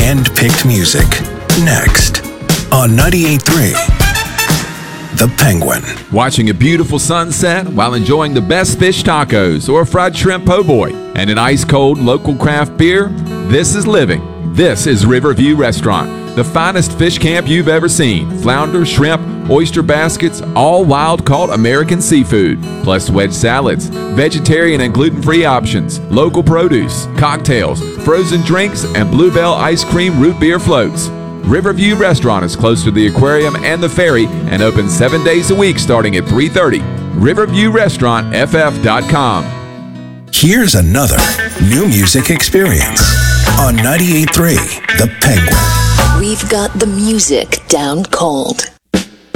hand-picked music. Next on 98.3 The Penguin. Watching a beautiful sunset while enjoying the best fish tacos or fried shrimp po' boy and an ice-cold local craft beer? This is living. This is Riverview Restaurant, the finest fish camp you've ever seen. Flounder, shrimp, oyster baskets, all wild-caught American seafood, plus wedge salads, vegetarian and gluten-free options, local produce, cocktails, frozen drinks, and Bluebell ice cream root beer floats. Riverview Restaurant is close to the aquarium and the ferry and open 7 days a week starting at 3:30. RiverviewRestaurantFF.com. Here's another new music experience on 98.3 The Penguin. We've got the music down cold.